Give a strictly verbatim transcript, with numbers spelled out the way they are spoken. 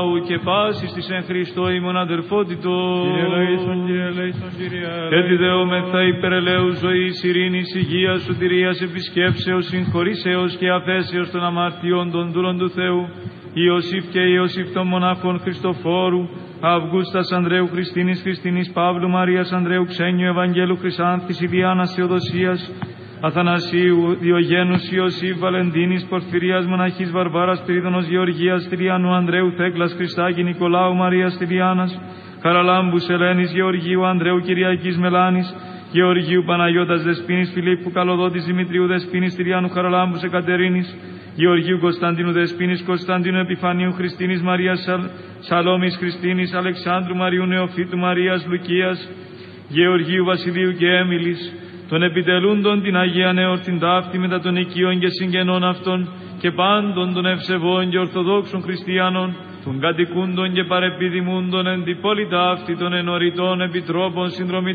λαού και πάσης της εν Χριστώ ημών αδερφότητος. Κύριε ελέησον, Κύριε ελέησον, Κύριε ελέησον. Έτσι δεόμεθα υπερελαίου ζωής, ειρήνης, υγείας, σωτηρίας, επισκέψεως, συγχωρήσεως και αφέσεως των αμαρτιών των δούλων του Θεού, Ιωσήφ και Ιωσήφ των μονάχων Χριστοφόρου, Αυγούστας Ανδρέου, Χριστίνης, Χριστίνης, Παύλου, Μαρίας Ανδρέου, Ξένιου, Ευαγγέλου, Χρυσάνθης, Ιλιάνας, Θεοδοσίας, Αθανασίου, Διογένους, Ιωσήφ, Βαλεντίνης, Πορφυρίας, Μοναχής, Βαρβάρας, Πυρίδωνος, Γεωργίας, Τηλιανού, Ανδρέου, Θέκλας, Χριστάκη, Νικολάου, Μαρίας, Τηλιάνας, Χαραλάμπους, Ελένης, Γεωργίου, Ανδρέου, Κυριακής, Μελάνης, Γεωργίου, Παναγιώτας, Δεσποίνης, Φιλίππου, Καλοδότης, Δημητρίου, Δεσποίνης, Τηλιάνου, Χαραλάμπους, Εκατερίνης, Γεωργίου, Κωνσταντίνου, Δεσποίνης, Κωνσταντίνου, Επιφανίου, Χριστίνης, Μαρίας, Σαλ, Σαλόμης, Χριστίνης, Αλεξάνδρου, Μαριού, Νεοφύτου, Μαρίας, Λουκίας, Γεωργίου, Βασιλείου και Έμιλης, των επιτελούντων την Αγία Νεόρτην ταύτη μετά των οικείων και συγγενών αυτών και πάντων των ευσεβών και ορθοδόξων χριστιανών, των κατοικούντων και παρεπιδημούντων εν την πόλη ταύτη των ενωριτών επιτρόπων συνδρομητών